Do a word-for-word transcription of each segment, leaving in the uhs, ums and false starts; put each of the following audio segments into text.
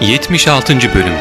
yetmiş altıncı. Bölüm.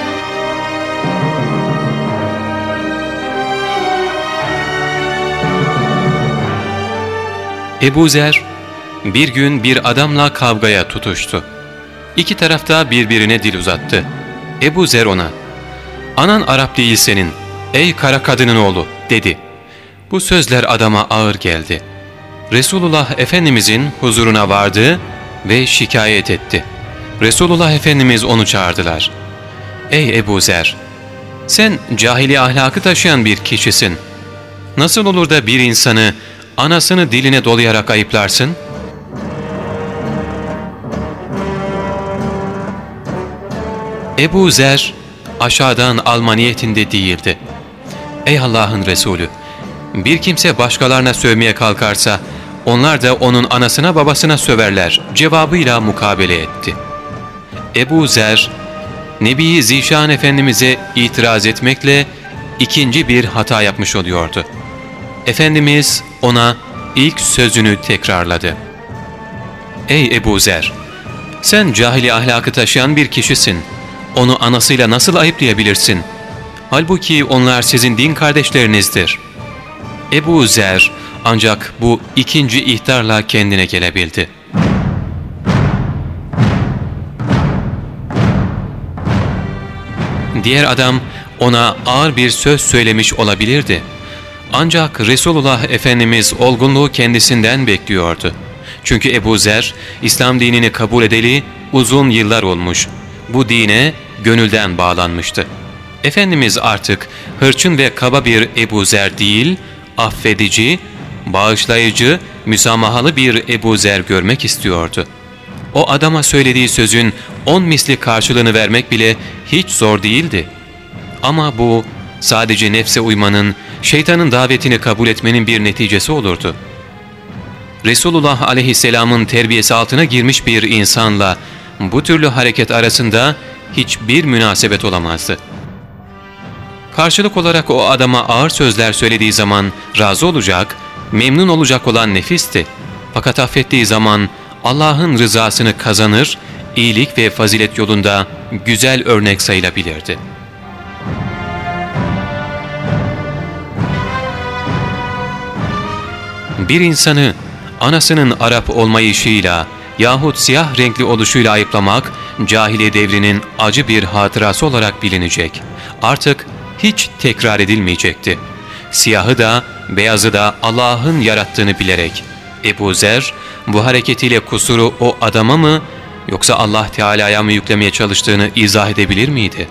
Ebu Zer bir gün bir adamla kavgaya tutuştu. İki tarafta birbirine dil uzattı. Ebu Zer ona, "Anan Arap değil senin, ey kara kadının oğlu," dedi. Bu sözler adama ağır geldi. Resulullah Efendimizin huzuruna vardı ve şikayet etti. Resulullah Efendimiz onu çağırdılar. "Ey Ebu Zer, sen cahili ahlakı taşıyan bir kişisin. Nasıl olur da bir insanı anasını diline dolayarak ayıplarsın?" Ebu Zer aşağıdan alma niyetinde değildi. "Ey Allah'ın Resulü, bir kimse başkalarına sövmeye kalkarsa onlar da onun anasına babasına söverler" cevabıyla mukabele etti. Ebu Zer, Nebi Zişan Efendimiz'e itiraz etmekle ikinci bir hata yapmış oluyordu. Efendimiz ona ilk sözünü tekrarladı. "Ey Ebu Zer, sen cahili ahlakı taşıyan bir kişisin. Onu anasıyla nasıl ayıplayabilirsin? Halbuki onlar sizin din kardeşlerinizdir." Ebu Zer ancak bu ikinci ihtarla kendine gelebildi. Diğer adam ona ağır bir söz söylemiş olabilirdi. Ancak Resulullah Efendimiz olgunluğu kendisinden bekliyordu. Çünkü Ebu Zer, İslam dinini kabul edeli uzun yıllar olmuş. Bu dine gönülden bağlanmıştı. Efendimiz artık hırçın ve kaba bir Ebu Zer değil, affedici, bağışlayıcı, müsamahalı bir Ebu Zer görmek istiyordu. O adama söylediği sözün on misli karşılığını vermek bile hiç zor değildi. Ama bu sadece nefse uymanın, şeytanın davetini kabul etmenin bir neticesi olurdu. Resulullah aleyhisselamın terbiyesi altına girmiş bir insanla bu türlü hareket arasında hiçbir münasebet olamazdı. Karşılık olarak o adama ağır sözler söylediği zaman razı olacak, memnun olacak olan nefisti. Fakat affettiği zaman Allah'ın rızasını kazanır, iyilik ve fazilet yolunda güzel örnek sayılabilirdi. Bir insanı anasının Arap olmayışıyla yahut siyah renkli oluşuyla ayıplamak, cahiliye devrinin acı bir hatırası olarak bilinecek. Artık hiç tekrar edilmeyecekti. Siyahı da beyazı da Allah'ın yarattığını bilerek Ebu Zer bu hareketiyle kusuru o adama mı yoksa Allah Teala'ya mı yüklemeye çalıştığını izah edebilir miydi?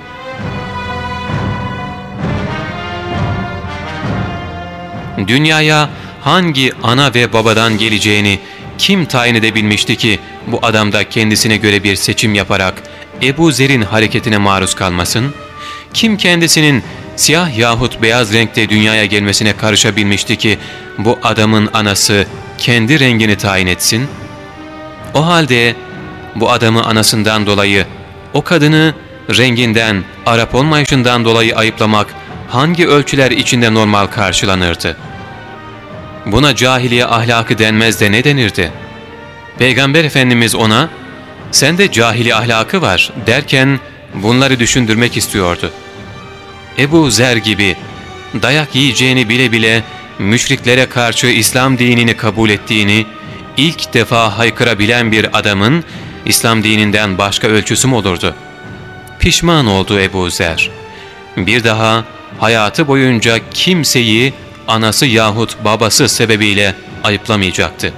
Dünyaya hangi ana ve babadan geleceğini kim tayin edebilmişti ki bu adam da kendisine göre bir seçim yaparak Ebu Zer'in hareketine maruz kalmasın? Kim kendisinin siyah yahut beyaz renkte dünyaya gelmesine karışabilmişti ki bu adamın anası kendi rengini tayin etsin? O halde bu adamı anasından dolayı, o kadını renginden, Arap olmayışından dolayı ayıplamak hangi ölçüler içinde normal karşılanırdı? Buna cahiliye ahlakı denmez de ne denirdi? Peygamber Efendimiz ona, "Sende cahili ahlakı var," derken bunları düşündürmek istiyordu. Ebu Zer gibi dayak yiyeceğini bile bile müşriklere karşı İslam dinini kabul ettiğini ilk defa haykırabilen bir adamın İslam dininden başka ölçüsü mü olurdu? Pişman oldu Ebu Zer. Bir daha hayatı boyunca kimseyi anası yahut babası sebebiyle ayıplamayacaktı.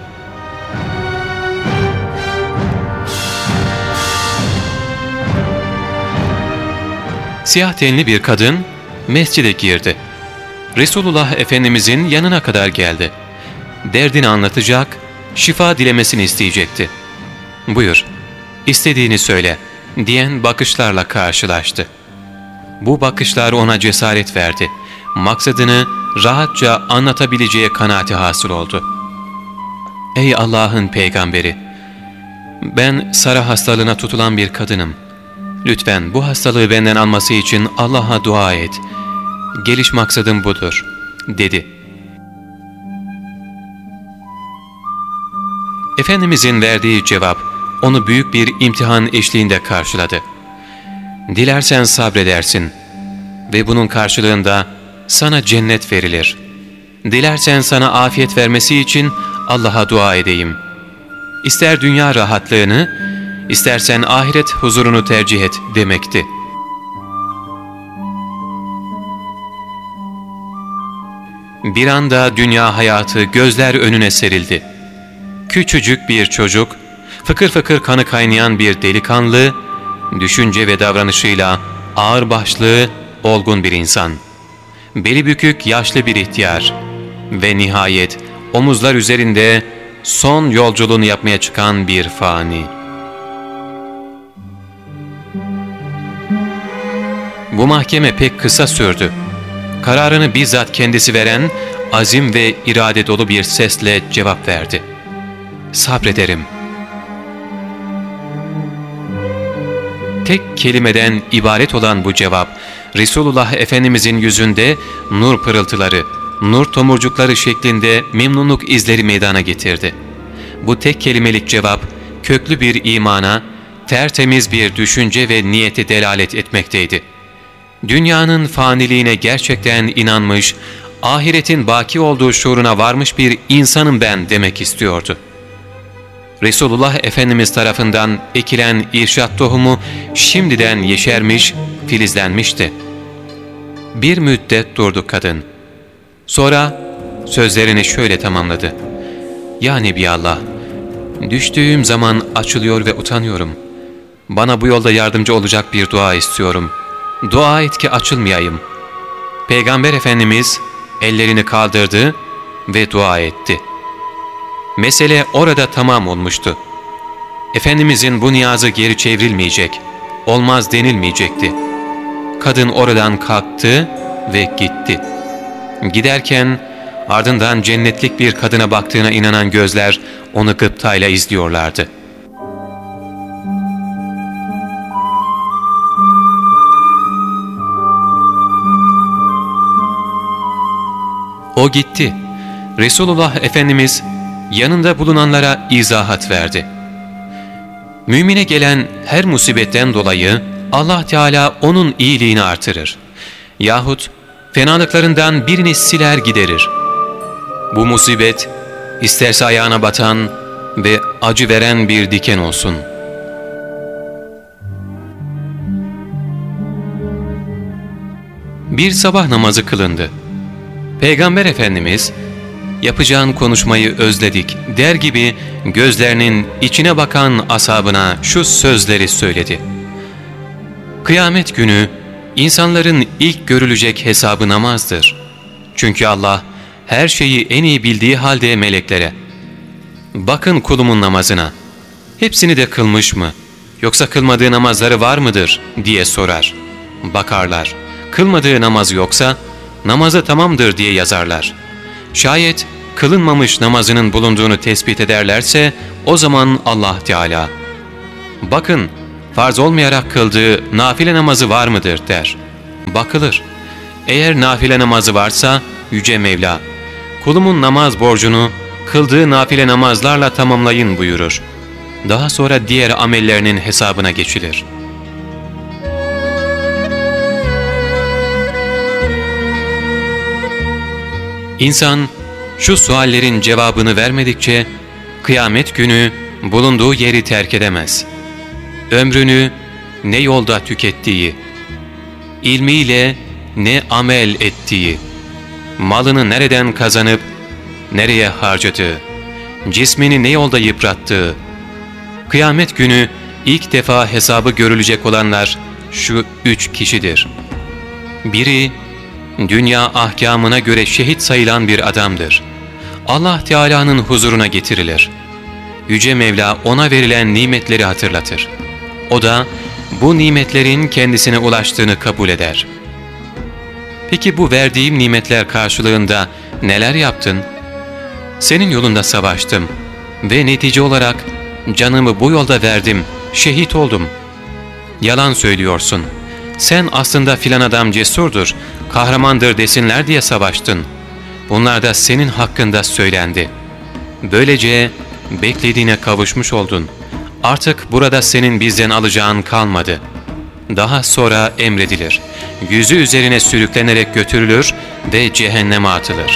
Siyah tenli bir kadın mescide girdi. Resulullah Efendimizin yanına kadar geldi. Derdini anlatacak, şifa dilemesini isteyecekti. "Buyur, istediğini söyle," diyen bakışlarla karşılaştı. Bu bakışlar ona cesaret verdi. Maksadını rahatça anlatabileceği kanaati hasıl oldu. "Ey Allah'ın peygamberi, ben Sara hastalığına tutulan bir kadınım. Lütfen bu hastalığı benden alması için Allah'a dua et. Geliş maksadım budur," dedi. Efendimizin verdiği cevap onu büyük bir imtihan eşliğinde karşıladı. Dilersen sabredersin ve bunun karşılığında sana cennet verilir. Dilersen sana afiyet vermesi için Allah'a dua edeyim. İster dünya rahatlığını, istersen ahiret huzurunu tercih et demekti. Bir anda dünya hayatı gözler önüne serildi. Küçücük bir çocuk, fıkır fıkır kanı kaynayan bir delikanlı, düşünce ve davranışıyla ağırbaşlı, olgun bir insan. Beli bükük yaşlı bir ihtiyar ve nihayet omuzlar üzerinde son yolculuğunu yapmaya çıkan bir fani. Bu mahkeme pek kısa sürdü. Kararını bizzat kendisi veren, azim ve irade dolu bir sesle cevap verdi. Sabrederim. Tek kelimeden ibaret olan bu cevap, Resulullah Efendimizin yüzünde nur pırıltıları, nur tomurcukları şeklinde memnunluk izleri meydana getirdi. Bu tek kelimelik cevap, köklü bir imana, tertemiz bir düşünce ve niyete delalet etmekteydi. Dünyanın faniliğine gerçekten inanmış, ahiretin baki olduğu şuuruna varmış bir insanım ben demek istiyordu. Resulullah Efendimiz tarafından ekilen irşat tohumu şimdiden yeşermiş, filizlenmişti. Bir müddet durdu kadın. Sonra sözlerini şöyle tamamladı. Ya Nebiallah, düştüğüm zaman açılıyor ve utanıyorum. Bana bu yolda yardımcı olacak bir dua istiyorum. Dua et ki açılmayayım. Peygamber Efendimiz ellerini kaldırdı ve dua etti. Mesele orada tamam olmuştu. Efendimizin bu niyazı geri çevrilmeyecek, olmaz denilmeyecekti. Kadın oradan kalktı ve gitti. Giderken ardından cennetlik bir kadına baktığına inanan gözler onu gıptayla izliyorlardı. O gitti. Resulullah Efendimiz yanında bulunanlara izahat verdi. Mümine gelen her musibetten dolayı Allah Teala onun iyiliğini artırır. Yahut fenalıklarından birini siler giderir. Bu musibet isterse ayağına batan ve acı veren bir diken olsun. Bir sabah namazı kılındı. Peygamber Efendimiz, yapacağın konuşmayı özledik der gibi gözlerinin içine bakan ashabına şu sözleri söyledi. Kıyamet günü insanların ilk görülecek hesabı namazdır. Çünkü Allah her şeyi en iyi bildiği halde meleklere, bakın kulumun namazına, hepsini de kılmış mı, yoksa kılmadığı namazları var mıdır diye sorar. Bakarlar, kılmadığı namaz yoksa, namazı tamamdır diye yazarlar. Şayet kılınmamış namazının bulunduğunu tespit ederlerse o zaman Allah Teala, bakın farz olmayarak kıldığı nafile namazı var mıdır der. Bakılır. Eğer nafile namazı varsa Yüce Mevla, kulumun namaz borcunu kıldığı nafile namazlarla tamamlayın buyurur. Daha sonra diğer amellerinin hesabına geçilir. İnsan şu suallerin cevabını vermedikçe kıyamet günü bulunduğu yeri terk edemez. Ömrünü ne yolda tükettiği, ilmiyle ne amel ettiği, malını nereden kazanıp nereye harcadığı, cismini ne yolda yıprattığı, kıyamet günü ilk defa hesabı görülecek olanlar şu üç kişidir. Biri, dünya ahkamına göre şehit sayılan bir adamdır. Allah Teala'nın huzuruna getirilir. Yüce Mevla ona verilen nimetleri hatırlatır. O da bu nimetlerin kendisine ulaştığını kabul eder. Peki bu verdiğim nimetler karşılığında neler yaptın? Senin yolunda savaştım ve netice olarak canımı bu yolda verdim, şehit oldum. Yalan söylüyorsun. Sen aslında filan adam cesurdur, kahramandır desinler diye savaştın. Bunlar da senin hakkında söylendi. Böylece beklediğine kavuşmuş oldun. Artık burada senin bizden alacağın kalmadı. Daha sonra emredilir. Yüzü üzerine sürüklenerek götürülür ve cehenneme atılır.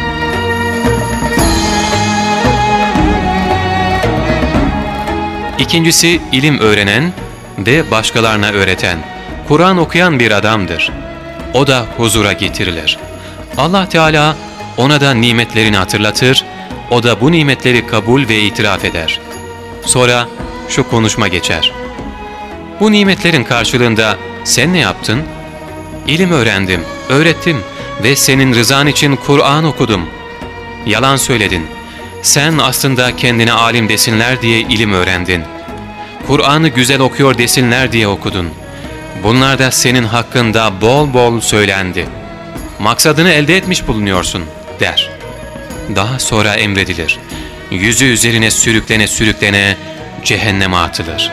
İkincisi, ilim öğrenen ve başkalarına öğreten, Kur'an okuyan bir adamdır. O da huzura getirilir. Allah Teala ona da nimetlerini hatırlatır, o da bu nimetleri kabul ve itiraf eder. Sonra şu konuşma geçer. Bu nimetlerin karşılığında sen ne yaptın? İlim öğrendim, öğrettim ve senin rızan için Kur'an okudum. Yalan söyledin. Sen aslında kendine alim desinler diye ilim öğrendin. Kur'an'ı güzel okuyor desinler diye okudun. Bunlar da senin hakkında bol bol söylendi. Maksadını elde etmiş bulunuyorsun, der. Daha sonra emredilir. Yüzü üzerine sürüklene sürüklene cehenneme atılır.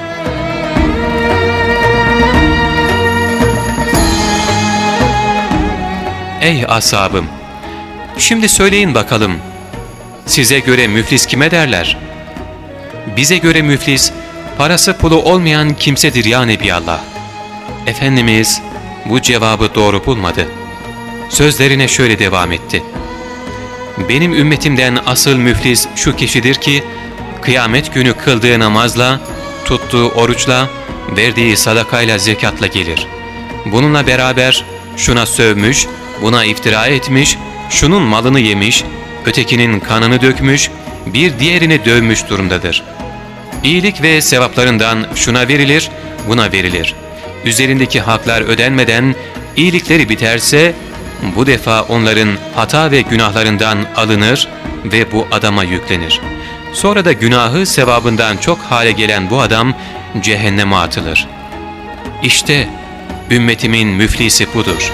Ey ashabım! Şimdi söyleyin bakalım, size göre müflis kime derler? Bize göre müflis, parası pulu olmayan kimsedir ya Nebiallah. Efendimiz bu cevabı doğru bulmadı. Sözlerine şöyle devam etti. Benim ümmetimden asıl müflis şu kişidir ki, kıyamet günü kıldığı namazla, tuttuğu oruçla, verdiği sadakayla, zekatla gelir. Bununla beraber şuna sövmüş, buna iftira etmiş, şunun malını yemiş, ötekinin kanını dökmüş, bir diğerini dövmüş durumdadır. İyilik ve sevaplarından şuna verilir, buna verilir. Üzerindeki haklar ödenmeden iyilikleri biterse, bu defa onların hata ve günahlarından alınır ve bu adama yüklenir. Sonra da günahı sevabından çok hale gelen bu adam cehenneme atılır. İşte ümmetimin müflisi budur.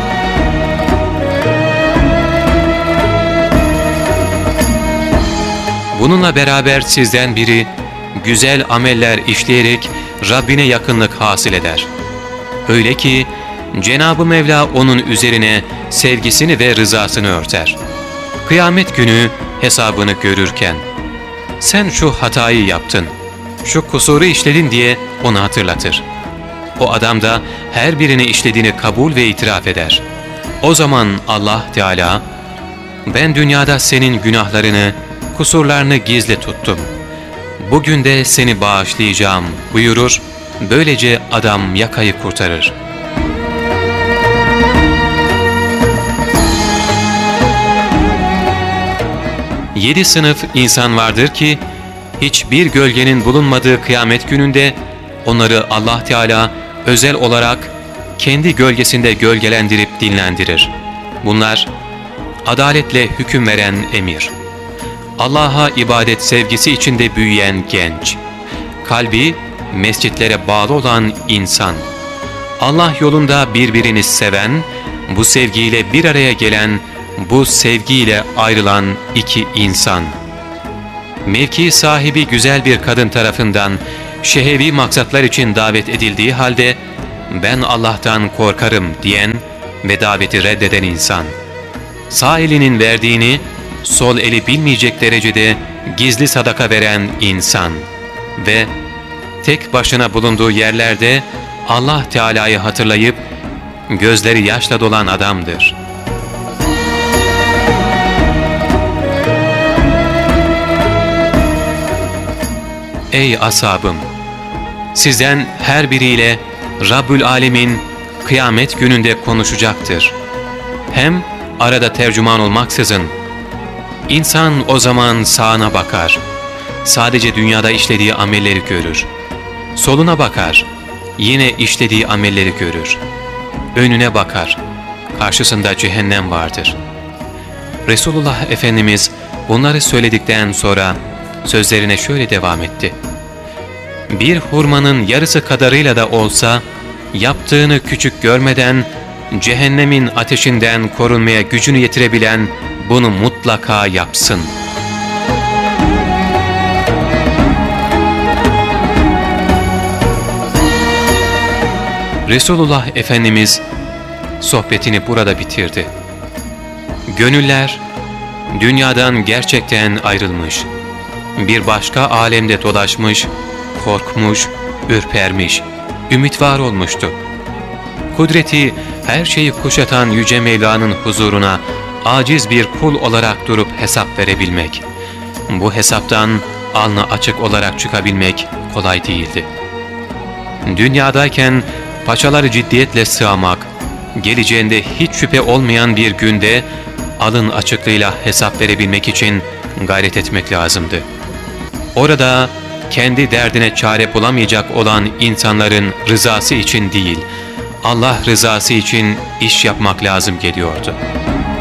Bununla beraber sizden biri güzel ameller işleyerek Rabbine yakınlık hasıl eder. Öyle ki Cenab-ı Mevla onun üzerine sevgisini ve rızasını örter. Kıyamet günü hesabını görürken, sen şu hatayı yaptın, şu kusuru işledin diye onu hatırlatır. O adam da her birini işlediğini kabul ve itiraf eder. O zaman Allah Teala, ben dünyada senin günahlarını, kusurlarını gizli tuttum. Bugün de seni bağışlayacağım buyurur, böylece adam yakayı kurtarır. Yedi sınıf insan vardır ki, hiçbir gölgenin bulunmadığı kıyamet gününde onları Allah Teala özel olarak kendi gölgesinde gölgelendirip dinlendirir. Bunlar, adaletle hüküm veren emir, Allah'a ibadet sevgisi içinde büyüyen genç, kalbi mescitlere bağlı olan insan, Allah yolunda birbirini seven, bu sevgiyle bir araya gelen, bu sevgiyle ayrılan iki insan. Mevki sahibi güzel bir kadın tarafından şehevi maksatlar için davet edildiği halde, ben Allah'tan korkarım diyen ve daveti reddeden insan. Sağ elinin verdiğini, sol eli bilmeyecek derecede gizli sadaka veren insan ve tek başına bulunduğu yerlerde Allah Teala'yı hatırlayıp gözleri yaşla dolan adamdır. Ey ashabım! Sizden her biriyle Rabbül Alemin kıyamet gününde konuşacaktır. Hem arada tercüman olmaksızın. İnsan o zaman sağına bakar, sadece dünyada işlediği amelleri görür. Soluna bakar, yine işlediği amelleri görür. Önüne bakar, karşısında cehennem vardır. Resulullah Efendimiz bunları söyledikten sonra sözlerine şöyle devam etti. Bir hurmanın yarısı kadarıyla da olsa, yaptığını küçük görmeden, cehennemin ateşinden korunmaya gücünü yetirebilen bunu mutlaka yapsın. Resulullah Efendimiz sohbetini burada bitirdi. Gönüller dünyadan gerçekten ayrılmış, bir başka alemde dolaşmış, korkmuş, ürpermiş, ümit var olmuştu. Kudreti, her şeyi kuşatan Yüce Mevla'nın huzuruna aciz bir kul olarak durup hesap verebilmek, bu hesaptan alnı açık olarak çıkabilmek kolay değildi. Dünyadayken paçaları ciddiyetle sığamak, geleceğinde hiç şüphe olmayan bir günde alın açıklığıyla hesap verebilmek için gayret etmek lazımdı. Orada kendi derdine çare bulamayacak olan insanların rızası için değil, Allah rızası için iş yapmak lazım geliyordu.